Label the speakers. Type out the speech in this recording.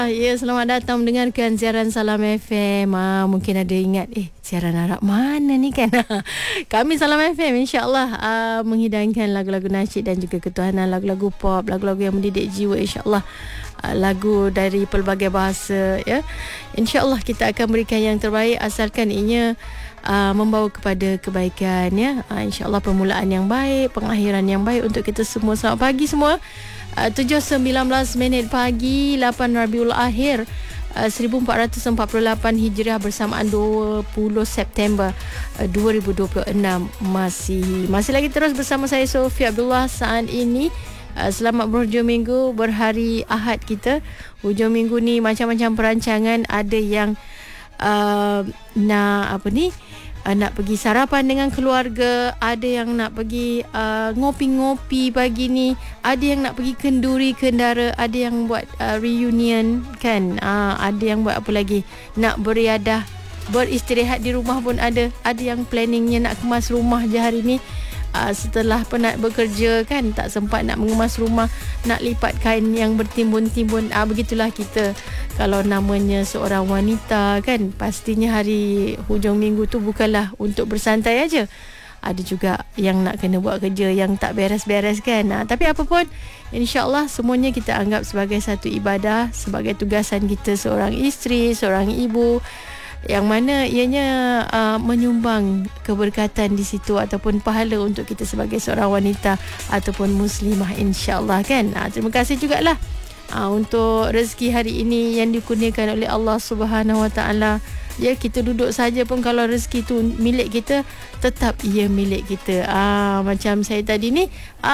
Speaker 1: Ya, selamat datang mendengarkan siaran Salam FM. Mungkin ada ingat, siaran Arab mana ni kan? Kami Salam FM insya-Allah menghidangkan lagu-lagu nasyid dan juga ketuhanan, lagu-lagu pop, lagu-lagu yang mendidik jiwa insya-Allah. Lagu dari pelbagai bahasa ya. Insya-Allah kita akan berikan yang terbaik asalkan ianya membawa kepada kebaikan ya. Insya-Allah permulaan yang baik, pengakhiran yang baik untuk kita semua. Selamat pagi semua. 7.19 minit pagi, 8 Rabiul Akhir 1448 Hijriah bersamaan 20 September 2026. Masih lagi terus bersama saya Sofia Abdullah saat ini. Selamat berhujung minggu, berhari Ahad kita. Hujung minggu ni macam-macam perancangan. Ada yang nak pergi sarapan dengan keluarga, ada yang nak pergi ngopi-ngopi pagi ni, ada yang nak pergi kenduri kendara, ada yang buat reunion kan, ada yang buat apa lagi, nak beriadah, beristirahat di rumah pun ada yang planningnya nak kemas rumah je hari ni. Setelah penat bekerja kan, tak sempat nak mengemas rumah, nak lipat kain yang bertimbun-timbun. Begitulah kita kalau namanya seorang wanita kan, pastinya hari hujung minggu tu bukanlah untuk bersantai aja. Ada juga yang nak kena buat kerja yang tak beres-beres kan. Tapi apa pun, insya-Allah semuanya kita anggap sebagai satu ibadah, sebagai tugasan kita seorang isteri, seorang ibu, yang mana ianya menyumbang keberkatan di situ ataupun pahala untuk kita sebagai seorang wanita ataupun muslimah insya-Allah kan. Terima kasih jugalah untuk rezeki hari ini yang dikurniakan oleh Allah Subhanahu Wa Taala. Ya, kita duduk saja pun kalau rezeki tu milik kita, tetap ia milik kita. Macam saya tadi ni